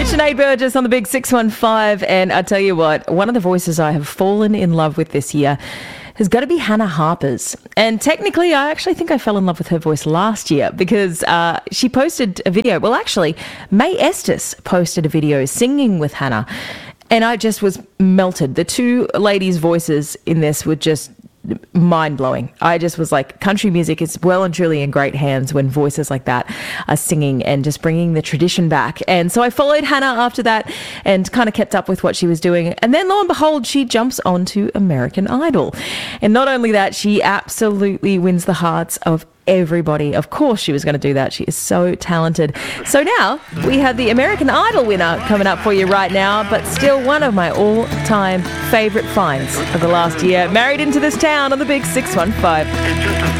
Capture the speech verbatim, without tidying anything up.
Sinead Burgess on the Big six one five, and I tell you what, one of the voices I have fallen in love with this year has got to be Hannah Harper's. And technically, I actually think I fell in love with her voice last year because uh, she posted a video. Well, actually, Mae Estes posted a video singing with Hannah, and I just was melted. The two ladies' voices in this were just mind-blowing. I just was like, country music is well and truly in great hands when voices like that are singing and just bringing the tradition back. And so I followed Hannah after that and kind of kept up with what she was doing. And then lo and behold, she jumps onto American Idol. And not only that, she absolutely wins the hearts of everybody. Of course she was going to do that. She is so talented. So now we have the American Idol winner coming up for you right now, but still one of my all-time favourite finds of the last year. Married into This Town on the Big six one five.